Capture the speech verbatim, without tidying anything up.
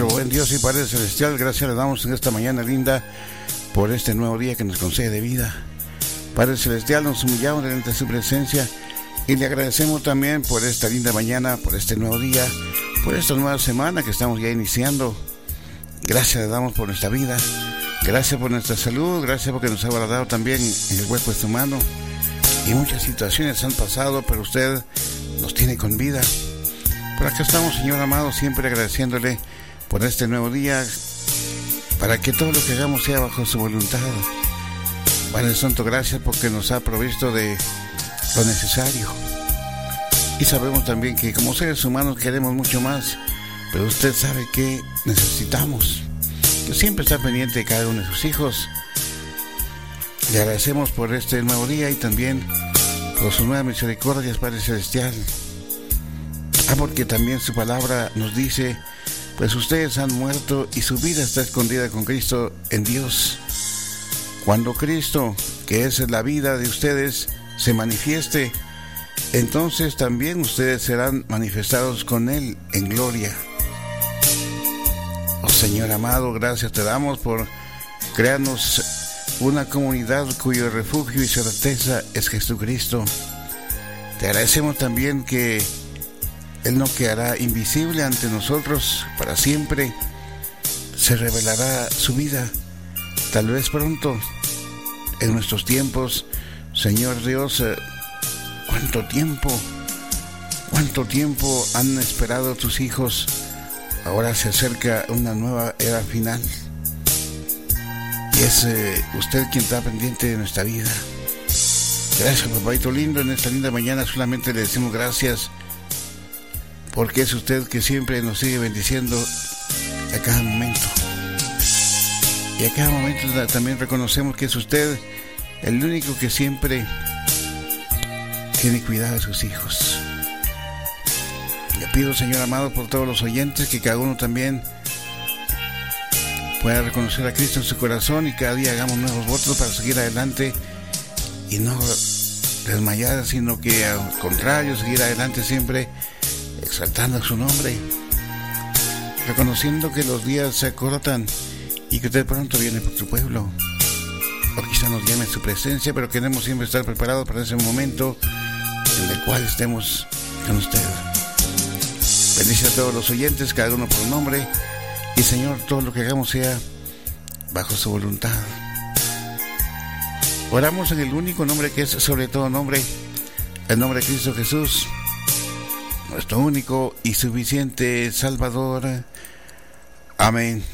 Nuestro buen Dios y Padre Celestial, gracias le damos en esta mañana linda por este nuevo día que nos concede vida. Padre Celestial, nos humillamos delante de su presencia y le agradecemos también por esta linda mañana, por este nuevo día, por esta nueva semana que estamos ya iniciando. Gracias le damos por nuestra vida, gracias por nuestra salud, gracias porque nos ha guardado también en el hueco de su mano. Y muchas situaciones han pasado, pero usted nos tiene con vida. Por acá estamos, Señor amado, siempre agradeciéndole por este nuevo día, para que todo lo que hagamos sea bajo su voluntad. Padre Santo, gracias porque nos ha provisto de lo necesario. Y sabemos también que como seres humanos queremos mucho más, pero usted sabe que necesitamos, que siempre está pendiente de cada uno de sus hijos. Le agradecemos por este nuevo día y también por sus nuevas misericordias, Padre Celestial. Ah, porque también su palabra nos dice, pues ustedes han muerto y su vida está escondida con Cristo en Dios. Cuando Cristo, que es la vida de ustedes, se manifieste, entonces también ustedes serán manifestados con Él en gloria. Oh Señor amado, gracias te damos por crearnos una comunidad cuyo refugio y certeza es Jesucristo. Te agradecemos también que Él no quedará invisible ante nosotros para siempre. Se revelará su vida, tal vez pronto, en nuestros tiempos. Señor Dios, eh, cuánto tiempo, cuánto tiempo han esperado tus hijos. Ahora se acerca una nueva era final. Y es eh, usted quien está pendiente de nuestra vida. Gracias, papito lindo. En esta linda mañana solamente le decimos gracias, porque es usted que siempre nos sigue bendiciendo a cada momento. Y a cada momento también reconocemos que es usted el único que siempre tiene cuidado de sus hijos. Le pido, Señor amado, por todos los oyentes, que cada uno también pueda reconocer a Cristo en su corazón y cada día hagamos nuevos votos para seguir adelante y no desmayar, sino que al contrario, seguir adelante siempre exaltando su nombre, reconociendo que los días se acortan y que usted pronto viene por su pueblo, o quizá nos llame en su presencia, pero queremos siempre estar preparados para ese momento en el cual estemos con usted. Bendice a todos los oyentes, cada uno por nombre, y Señor, todo lo que hagamos sea bajo su voluntad. Oramos en el único nombre que es sobre todo nombre, el nombre de Cristo Jesús, nuestro único y suficiente Salvador. Amén.